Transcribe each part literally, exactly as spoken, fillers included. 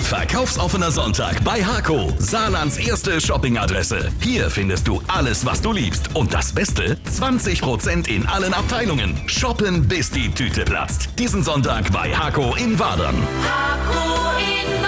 Verkaufsoffener Sonntag bei Hako, Saarlands erste Shoppingadresse. Hier findest du alles, was du liebst. Und das Beste, zwanzig Prozent in allen Abteilungen. Shoppen, bis die Tüte platzt. Diesen Sonntag bei Hako in Wadern. Hako in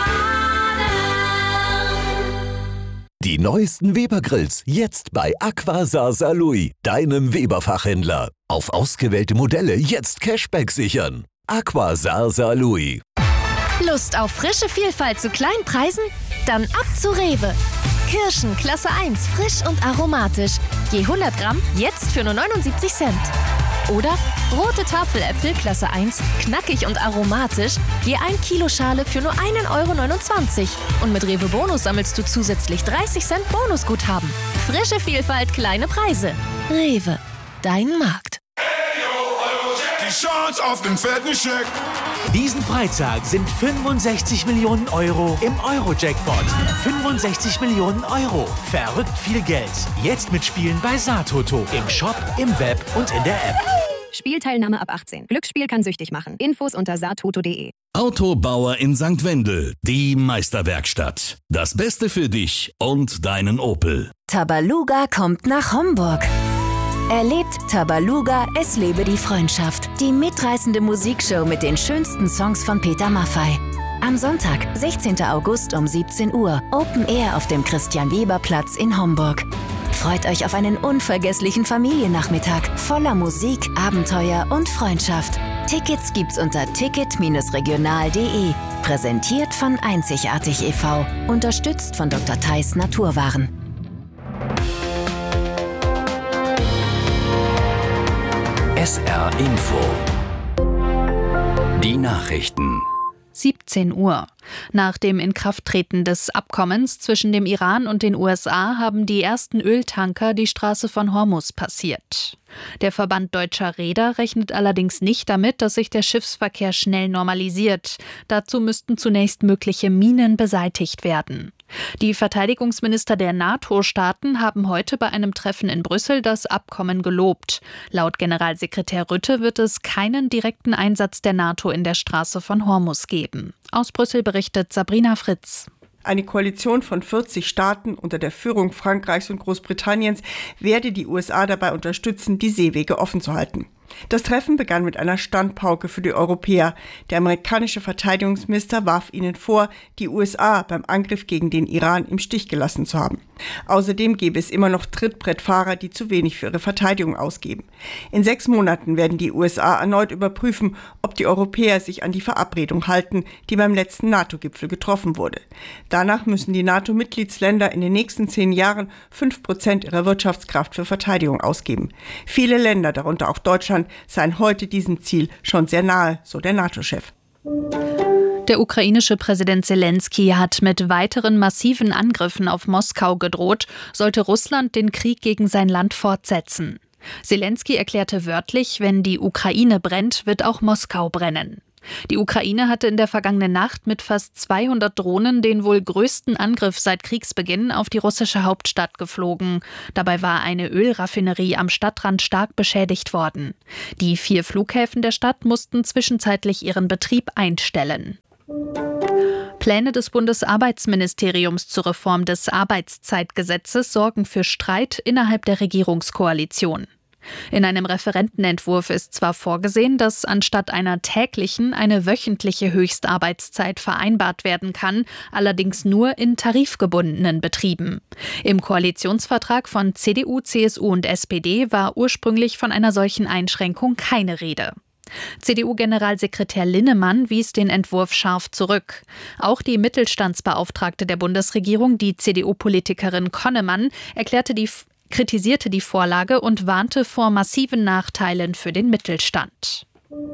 Wadern. Die neuesten Weber-Grills jetzt bei Aqua Saar-Saarlouis, deinem Weber-Fachhändler. Auf ausgewählte Modelle jetzt Cashback sichern. Aqua Saar-Saarlouis. Lust auf frische Vielfalt zu kleinen Preisen? Dann ab zu Rewe. Kirschen Klasse eins, frisch und aromatisch. Je hundert Gramm jetzt für nur neunundsiebzig Cent. Oder rote Tafeläpfel Klasse eins, knackig und aromatisch. Je ein Kilo Schale für nur einen Euro neunundzwanzig. Und mit Rewe Bonus sammelst du zusätzlich dreißig Cent Bonusguthaben. Frische Vielfalt, kleine Preise. Rewe, dein Markt. Die Chance auf den fetten Scheck. Diesen Freitag sind fünfundsechzig Millionen Euro im Euro-Jackpot. fünfundsechzig Millionen Euro. Verrückt viel Geld. Jetzt mitspielen bei Saartoto. Im Shop, im Web und in der App. Spielteilnahme ab achtzehn. Glücksspiel kann süchtig machen. Infos unter saartoto punkt de. Autobauer in Sankt Wendel, die Meisterwerkstatt. Das Beste für dich und deinen Opel. Tabaluga kommt nach Homburg. Erlebt Tabaluga, es lebe die Freundschaft. Die mitreißende Musikshow mit den schönsten Songs von Peter Maffay. Am Sonntag, sechzehnten August um siebzehn Uhr, Open Air auf dem Christian-Weber-Platz in Homburg. Freut euch auf einen unvergesslichen Familiennachmittag voller Musik, Abenteuer und Freundschaft. Tickets gibt's unter ticket regional punkt de. Präsentiert von Einzigartig e V. Unterstützt von Doktor Theis Naturwaren. S R Info. Die Nachrichten. siebzehn Uhr. Nach dem Inkrafttreten des Abkommens zwischen dem Iran und den U S A haben die ersten Öltanker die Straße von Hormuz passiert. Der Verband Deutscher Reeder rechnet allerdings nicht damit, dass sich der Schiffsverkehr schnell normalisiert. Dazu müssten zunächst mögliche Minen beseitigt werden. Die Verteidigungsminister der NATO-Staaten haben heute bei einem Treffen in Brüssel das Abkommen gelobt. Laut Generalsekretär Rutte wird es keinen direkten Einsatz der NATO in der Straße von Hormuz geben. Aus Brüssel berichtet Sabrina Fritz. Eine Koalition von vierzig Staaten unter der Führung Frankreichs und Großbritanniens werde die U S A dabei unterstützen, die Seewege offen zu halten. Das Treffen begann mit einer Standpauke für die Europäer. Der amerikanische Verteidigungsminister warf ihnen vor, die U S A beim Angriff gegen den Iran im Stich gelassen zu haben. Außerdem gäbe es immer noch Trittbrettfahrer, die zu wenig für ihre Verteidigung ausgeben. In sechs Monaten werden die U S A erneut überprüfen, ob die Europäer sich an die Verabredung halten, die beim letzten NATO-Gipfel getroffen wurde. Danach müssen die NATO-Mitgliedsländer in den nächsten zehn Jahren fünf Prozent ihrer Wirtschaftskraft für Verteidigung ausgeben. Viele Länder, darunter auch Deutschland, seien heute diesem Ziel schon sehr nahe, so der NATO-Chef. Der ukrainische Präsident Selensky hat mit weiteren massiven Angriffen auf Moskau gedroht, sollte Russland den Krieg gegen sein Land fortsetzen. Selensky erklärte wörtlich, wenn die Ukraine brennt, wird auch Moskau brennen. Die Ukraine hatte in der vergangenen Nacht mit fast zweihundert Drohnen den wohl größten Angriff seit Kriegsbeginn auf die russische Hauptstadt geflogen. Dabei war eine Ölraffinerie am Stadtrand stark beschädigt worden. Die vier Flughäfen der Stadt mussten zwischenzeitlich ihren Betrieb einstellen. Pläne des Bundesarbeitsministeriums zur Reform des Arbeitszeitgesetzes sorgen für Streit innerhalb der Regierungskoalition. In einem Referentenentwurf ist zwar vorgesehen, dass anstatt einer täglichen eine wöchentliche Höchstarbeitszeit vereinbart werden kann, allerdings nur in tarifgebundenen Betrieben. Im Koalitionsvertrag von C D U, C S U und S P D war ursprünglich von einer solchen Einschränkung keine Rede. C D U-Generalsekretär Linnemann wies den Entwurf scharf zurück. Auch die Mittelstandsbeauftragte der Bundesregierung, die C D U-Politikerin Konnemann, erklärte die kritisierte die Vorlage und warnte vor massiven Nachteilen für den Mittelstand.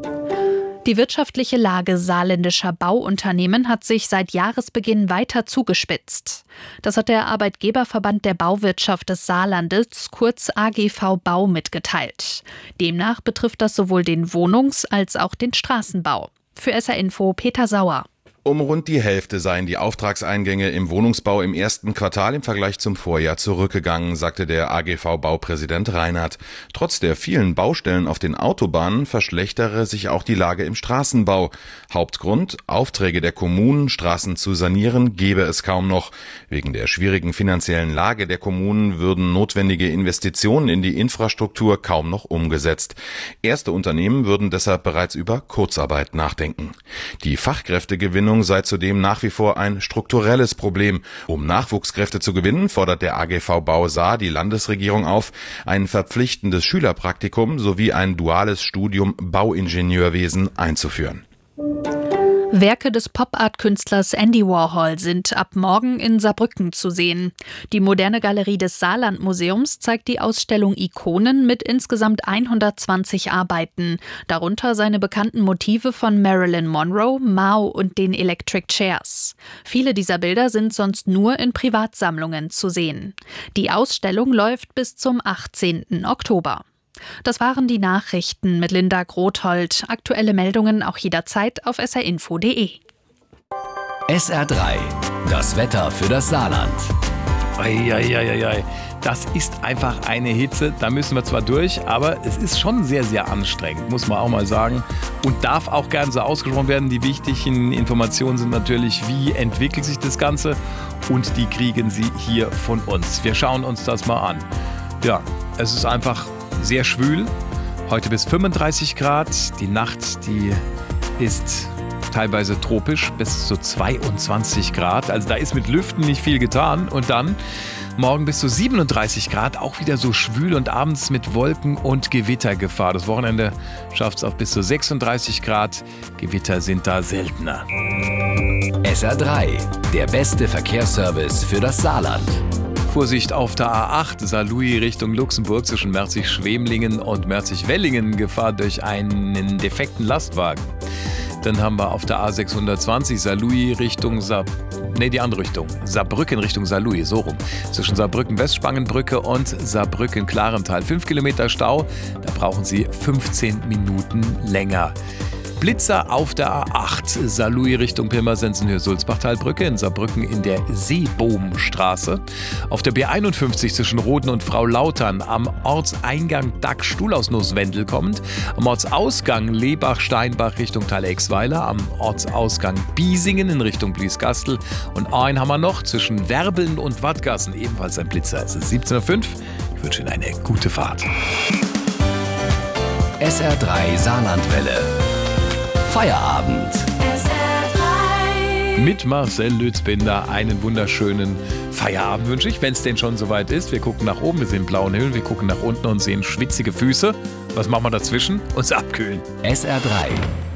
Die wirtschaftliche Lage saarländischer Bauunternehmen hat sich seit Jahresbeginn weiter zugespitzt. Das hat der Arbeitgeberverband der Bauwirtschaft des Saarlandes, kurz A G V Bau, mitgeteilt. Demnach betrifft das sowohl den Wohnungs- als auch den Straßenbau. Für S R Info Peter Sauer. Um rund die Hälfte seien die Auftragseingänge im Wohnungsbau im ersten Quartal im Vergleich zum Vorjahr zurückgegangen, sagte der A G V-Baupräsident Reinhardt. Trotz der vielen Baustellen auf den Autobahnen verschlechtere sich auch die Lage im Straßenbau. Hauptgrund: Aufträge der Kommunen, Straßen zu sanieren, gebe es kaum noch. Wegen der schwierigen finanziellen Lage der Kommunen würden notwendige Investitionen in die Infrastruktur kaum noch umgesetzt. Erste Unternehmen würden deshalb bereits über Kurzarbeit nachdenken. Die Fachkräftegewinnung sei zudem nach wie vor ein strukturelles Problem. Um Nachwuchskräfte zu gewinnen, fordert der A G V Bau Saar die Landesregierung auf, ein verpflichtendes Schülerpraktikum sowie ein duales Studium Bauingenieurwesen einzuführen. Werke des Pop-Art-Künstlers Andy Warhol sind ab morgen in Saarbrücken zu sehen. Die moderne Galerie des Saarland-Museums zeigt die Ausstellung Ikonen mit insgesamt hundertzwanzig Arbeiten, darunter seine bekannten Motive von Marilyn Monroe, Mao und den Electric Chairs. Viele dieser Bilder sind sonst nur in Privatsammlungen zu sehen. Die Ausstellung läuft bis zum achtzehnten Oktober. Das waren die Nachrichten mit Linda Grothold. Aktuelle Meldungen auch jederzeit auf s r info punkt d e. S R drei, das Wetter für das Saarland. Eieieiei, das ist einfach eine Hitze, da müssen wir zwar durch, aber es ist schon sehr, sehr anstrengend, muss man auch mal sagen. Und darf auch gern so ausgesprochen werden. Die wichtigen Informationen sind natürlich, wie entwickelt sich das Ganze, und die kriegen Sie hier von uns. Wir schauen uns das mal an. Ja, es ist einfach sehr schwül, heute bis fünfunddreißig Grad, die Nacht, die ist teilweise tropisch, bis zu zweiundzwanzig Grad, also da ist mit Lüften nicht viel getan. Und dann morgen bis zu siebenunddreißig Grad, auch wieder so schwül und abends mit Wolken- und Gewittergefahr. Das Wochenende schafft es auf bis zu sechsunddreißig Grad, Gewitter sind da seltener. S R drei, der beste Verkehrsservice für das Saarland. Vorsicht auf der A acht, Saarlouis Richtung Luxemburg zwischen Merzig-Schwemlingen und Merzig-Wellingen, Gefahr durch einen defekten Lastwagen. Dann haben wir auf der A sechshundertzwanzig Saarlouis Richtung Saar... Ne, die andere Richtung. Saarbrücken Richtung Saarlouis, so rum. Zwischen Saarbrücken-Westspangenbrücke und Saarbrücken-Klarental. Fünf Kilometer Stau, da brauchen Sie fünfzehn Minuten länger. Blitzer auf der A acht, Saarlouis Richtung Pirmasens-Sulzbachtalbrücke, in Saarbrücken in der Seebohmstraße. Auf der B einundfünfzig zwischen Roden und Frau Lautern am Ortseingang Dack-Stuhl-aus-Nusswendel kommend, am Ortsausgang Lebach-Steinbach Richtung Thalexweiler, am Ortsausgang Biesingen in Richtung Blieskastel und einen haben wir noch zwischen Werbeln und Wattgassen, ebenfalls ein Blitzer. Es ist siebzehn Uhr fünf, ich wünsche Ihnen eine gute Fahrt. S R drei Saarlandwelle. Feierabend. Mit Marcel Lützbinder einen wunderschönen Feierabend wünsche ich, wenn es denn schon soweit ist. Wir gucken nach oben, wir sehen blauen Himmel, wir gucken nach unten und sehen schwitzige Füße. Was machen wir dazwischen? Uns abkühlen. S R drei.